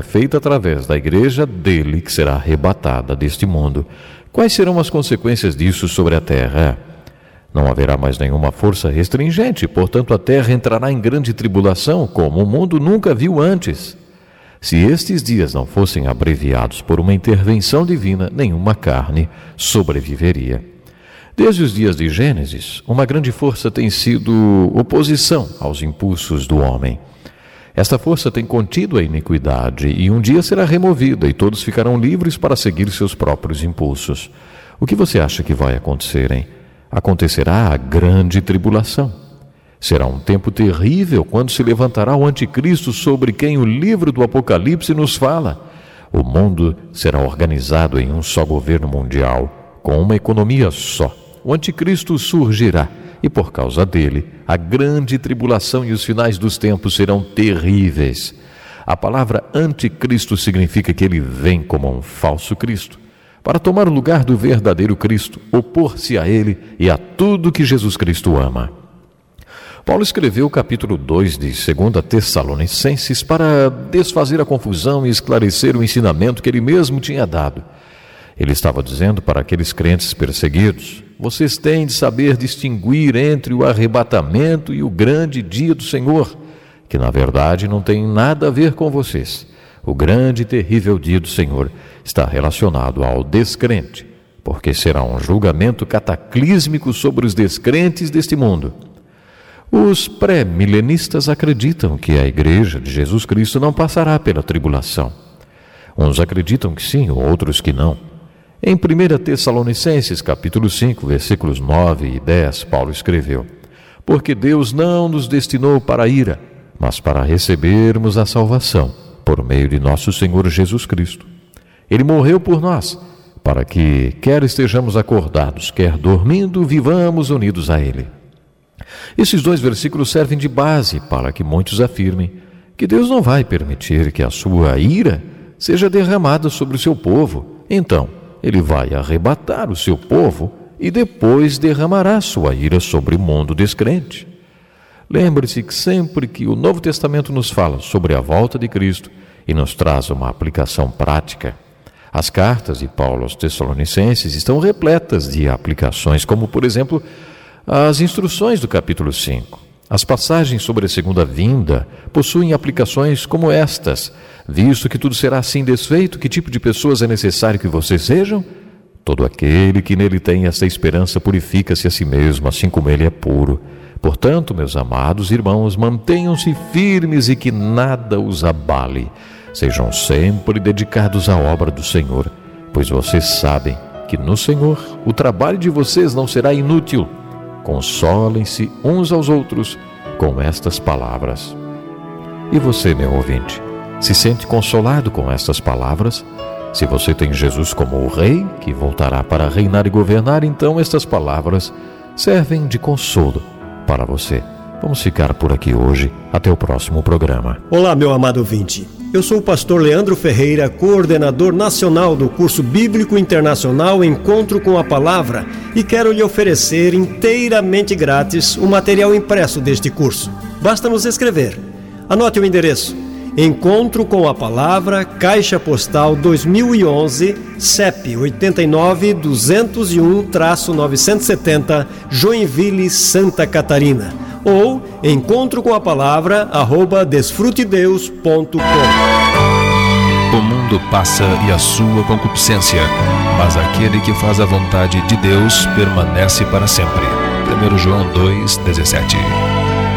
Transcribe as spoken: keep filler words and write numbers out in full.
feita através da igreja dele que será arrebatada deste mundo. Quais serão as consequências disso sobre a terra? Não haverá mais nenhuma força restringente, portanto a terra entrará em grande tribulação, como o mundo nunca viu antes. Se estes dias não fossem abreviados por uma intervenção divina, nenhuma carne sobreviveria. Desde os dias de Gênesis, uma grande força tem sido oposição aos impulsos do homem. Esta força tem contido a iniquidade e um dia será removida e todos ficarão livres para seguir seus próprios impulsos. O que você acha que vai acontecer, hein? Acontecerá a grande tribulação. Será um tempo terrível quando se levantará o anticristo sobre quem o livro do Apocalipse nos fala. O mundo será organizado em um só governo mundial, com uma economia só. O anticristo surgirá e por causa dele, a grande tribulação e os finais dos tempos serão terríveis. A palavra anticristo significa que ele vem como um falso Cristo, para tomar o lugar do verdadeiro Cristo, opor-se a ele e a tudo que Jesus Cristo ama. Paulo escreveu o capítulo dois de segunda Tessalonicenses para desfazer a confusão e esclarecer o ensinamento que ele mesmo tinha dado. Ele estava dizendo para aqueles crentes perseguidos: vocês têm de saber distinguir entre o arrebatamento e o grande dia do Senhor, que na verdade não tem nada a ver com vocês. O grande e terrível dia do Senhor está relacionado ao descrente, porque será um julgamento cataclísmico sobre os descrentes deste mundo. Os pré-milenistas acreditam que a igreja de Jesus Cristo não passará pela tribulação. Uns acreditam que sim, outros que não. Em primeira Tessalonicenses, capítulo cinco, versículos nove e dez, Paulo escreveu: porque Deus não nos destinou para a ira, mas para recebermos a salvação por meio de nosso Senhor Jesus Cristo. Ele morreu por nós, para que, quer estejamos acordados, quer dormindo, vivamos unidos a Ele. Esses dois versículos servem de base para que muitos afirmem que Deus não vai permitir que a sua ira seja derramada sobre o seu povo. Então, Ele vai arrebatar o seu povo e depois derramará sua ira sobre o mundo descrente. Lembre-se que sempre que o Novo Testamento nos fala sobre a volta de Cristo e nos traz uma aplicação prática, as cartas de Paulo aos Tessalonicenses estão repletas de aplicações, como, por exemplo, as instruções do capítulo cinco. As passagens sobre a segunda vinda possuem aplicações como estas: visto que tudo será assim desfeito, que tipo de pessoas é necessário que vocês sejam? Todo aquele que nele tem esta esperança purifica-se a si mesmo, assim como ele é puro. Portanto, meus amados irmãos, mantenham-se firmes e que nada os abale. Sejam sempre dedicados à obra do Senhor, pois vocês sabem que no Senhor o trabalho de vocês não será inútil. Consolem-se uns aos outros com estas palavras. E você, meu ouvinte, se sente consolado com estas palavras? Se você tem Jesus como o Rei, que voltará para reinar e governar, então estas palavras servem de consolo para você. Vamos ficar por aqui hoje. Até o próximo programa. Olá, meu amado ouvinte. Eu sou o pastor Leandro Ferreira, coordenador nacional do curso bíblico internacional Encontro com a Palavra, e quero lhe oferecer inteiramente grátis o material impresso deste curso. Basta nos escrever. Anote o endereço: Encontro com a Palavra, Caixa Postal dois mil e onze, C E P oito nove, dois zero um, novecentos e setenta, Joinville, Santa Catarina. Ou encontro com a palavra arroba desfrutedeus ponto com. O mundo passa e a sua concupiscência, mas aquele que faz a vontade de Deus permanece para sempre. primeiro João dois, dezessete.